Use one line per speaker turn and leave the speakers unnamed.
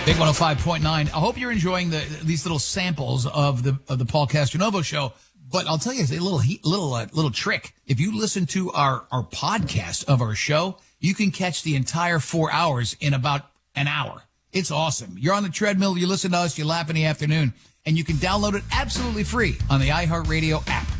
Big 105.9. I hope you're enjoying these little samples of the Paul Castronovo show. But I'll tell you a little trick. If you listen to our podcast of our show, you can catch the entire 4 hours in about an hour. It's awesome. You're on the treadmill, you listen to us, you laugh in the afternoon, and you can download it absolutely free on the iHeartRadio app.